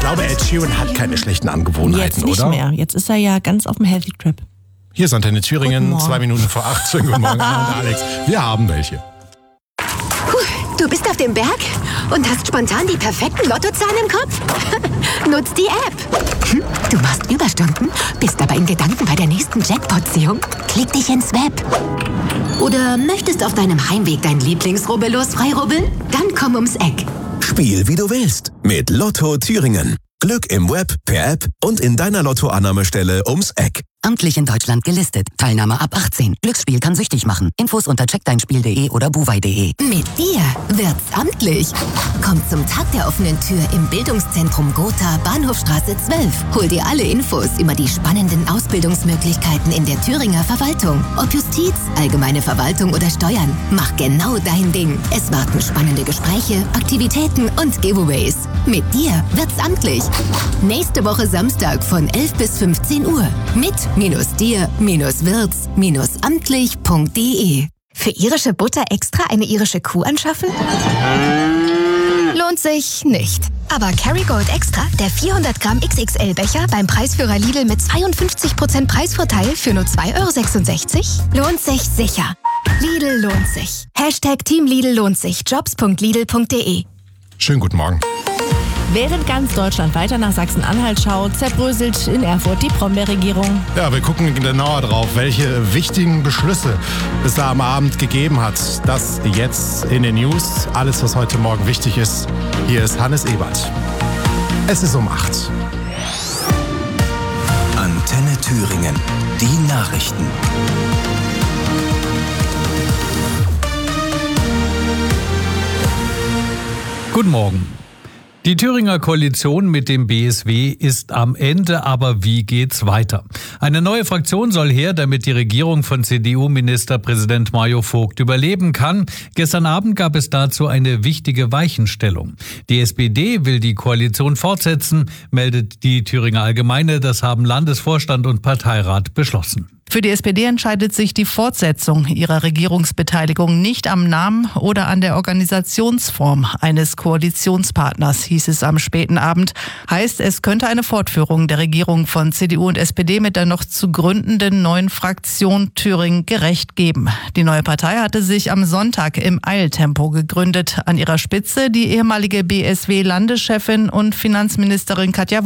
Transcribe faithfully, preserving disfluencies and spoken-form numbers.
glaube, Ed Sheeran hat keine schlechten Angewohnheiten, Jetzt nicht oder? mehr. Jetzt ist er ja ganz auf dem Healthy Trip. Hier ist Antenne Thüringen, zwei Minuten vor acht. Schönen guten Morgen, Anna und Alex. Wir haben welche. Du bist auf dem Berg und hast spontan die perfekten Lottozahlen im Kopf? Nutz die App. Hm, du machst Überstunden, bist aber in Gedanken bei der nächsten Jackpot-Ziehung. Klick dich ins Web. Oder möchtest auf deinem Heimweg dein Lieblingsrubbellos freirubbeln? Dann komm ums Eck. Spiel wie du willst mit Lotto Thüringen. Glück im Web, per App und in deiner Lottoannahmestelle ums Eck. Amtlich in Deutschland gelistet. Teilnahme ab achtzehn. Glücksspiel kann süchtig machen. Infos unter check dein spiel punkt de oder buwei punkt de. Mit dir wird's amtlich. Komm zum Tag der offenen Tür im Bildungszentrum Gotha, Bahnhofstraße zwölf. Hol dir alle Infos über die spannenden Ausbildungsmöglichkeiten in der Thüringer Verwaltung. Ob Justiz, allgemeine Verwaltung oder Steuern. Mach genau dein Ding. Es warten spannende Gespräche, Aktivitäten und Giveaways. Mit dir wird's amtlich. Nächste Woche Samstag von elf bis fünfzehn Uhr. Mit minus dir minus wirts minus amtlich punkt de. Für irische Butter extra eine irische Kuh anschaffen? Lohnt sich nicht. Aber Kerrygold Extra, der vierhundert Gramm X X L-Becher beim Preisführer Lidl mit zweiundfünfzig Prozent Preisvorteil für nur zwei Euro sechsundsechzig, lohnt sich sicher. Lidl lohnt sich. Hashtag Team Lidl lohnt sich. jobs punkt lidl punkt de. Schönen guten Morgen. Während ganz Deutschland weiter nach Sachsen-Anhalt schaut, zerbröselt in Erfurt die Brombeerregierung. Ja, wir gucken genauer drauf, welche wichtigen Beschlüsse es da am Abend gegeben hat. Das jetzt in den News. Alles, was heute Morgen wichtig ist. Hier ist Hannes Ebert. Es ist um acht. Antenne Thüringen. Die Nachrichten. Guten Morgen. Die Thüringer Koalition mit dem B S W ist am Ende, aber wie geht's weiter? Eine neue Fraktion soll her, damit die Regierung von C D U-Ministerpräsident Mario Vogt überleben kann. Gestern Abend gab es dazu eine wichtige Weichenstellung. Die S P D will die Koalition fortsetzen, meldet die Thüringer Allgemeine. Das haben Landesvorstand und Parteirat beschlossen. Für die S P D entscheidet sich die Fortsetzung ihrer Regierungsbeteiligung nicht am Namen oder an der Organisationsform eines Koalitionspartners, hieß es am späten Abend. Heißt, es könnte eine Fortführung der Regierung von C D U und S P D mit der noch zu gründenden neuen Fraktion Thüringen gerecht geben. Die neue Partei hatte sich am Sonntag im Eiltempo gegründet. An ihrer Spitze die ehemalige B S W-Landeschefin und Finanzministerin Katja